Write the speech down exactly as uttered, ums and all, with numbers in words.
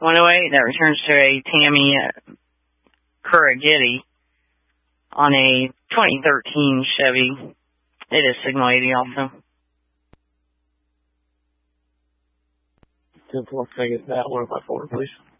one oh eight, that returns to a Tammy uh, Kuragiddy on a twenty thirteen Chevy. It is Signal eighty also. ten four, can I get that one by four, please?